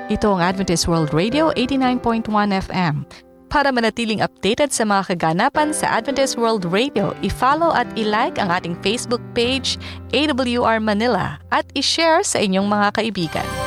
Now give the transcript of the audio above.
Ito ang Adventist World Radio 89.1 FM. Para manatiling updated sa mga kaganapan sa Adventist World Radio, i-follow at i-like ang ating Facebook page, AWR Manila, at i-share sa inyong mga kaibigan.